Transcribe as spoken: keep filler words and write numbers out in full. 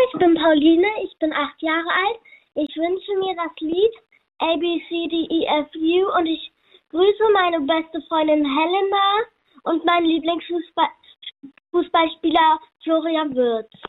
ich bin Pauline, ich bin acht Jahre alt. Ich wünsche mir das Lied A, B, C, D, E, F, U und ich grüße meine beste Freundin Helena und meinen Lieblingsfußballspieler Florian Wirtz.